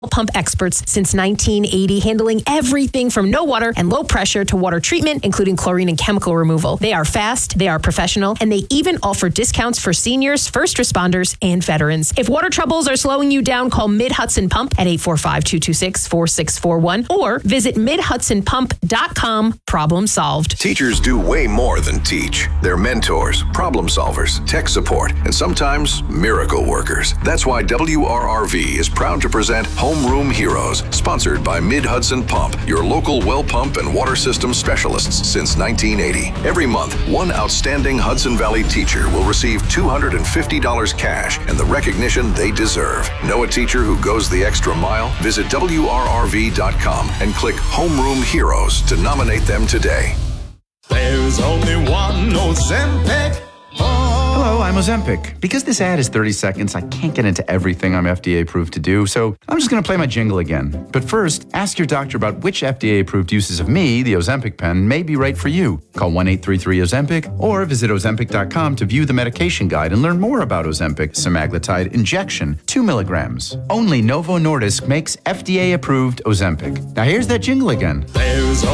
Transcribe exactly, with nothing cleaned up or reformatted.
Pump experts since nineteen eighty, handling everything from no water and low pressure to water treatment, including chlorine and chemical removal. They are fast, they are professional, and they even offer discounts for seniors, first responders, and veterans. If water troubles are slowing you down, call Mid-Hudson Pump at eight four five, two two six, four six four one or visit mid hudson pump dot com. Problem solved. Teachers do way more than teach. They're mentors, problem solvers, tech support, and sometimes miracle workers. That's why W R R V is proud to present Homeroom Heroes, sponsored by Mid-Hudson Pump, your local well pump and water system specialists since nineteen eighty. Every month, one outstanding Hudson Valley teacher will receive two hundred fifty dollars cash and the recognition they deserve. Know a teacher who goes the extra mile? Visit W R R V dot com and click Homeroom Heroes to nominate them today. There's only one Ozempic. Hello, I'm Ozempic. Because this ad is thirty seconds, I can't get into everything I'm F D A approved to do, so I'm just going to play my jingle again. But first, ask your doctor about which F D A approved uses of me, the Ozempic pen, may be right for you. Call one eight three three Ozempic or visit ozempic dot com to view the medication guide and learn more about Ozempic semaglutide injection, two milligrams. Only Novo Nordisk makes F D A approved Ozempic. Now here's that jingle again. There's